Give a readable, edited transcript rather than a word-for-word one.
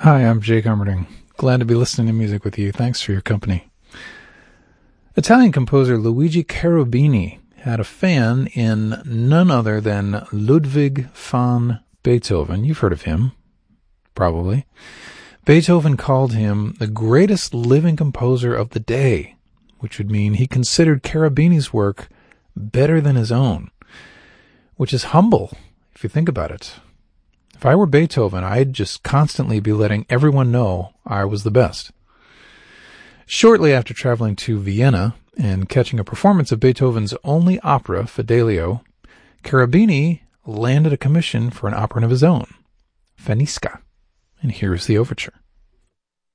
Hi, I'm Jake Armerding. Glad to be listening to music with you. Thanks for your company. Italian composer Luigi Cherubini had a fan in none other than Ludwig van Beethoven. You've heard of him, probably. Beethoven called him the greatest living composer of the day, which would mean he considered Cherubini's work better than his own, which is humble if you think about it. If I were Beethoven, I'd just constantly be letting everyone know I was the best. Shortly after traveling to Vienna and catching a performance of Beethoven's only opera, Fidelio, Cherubini landed a commission for an opera of his own, Faniska, and here's the overture.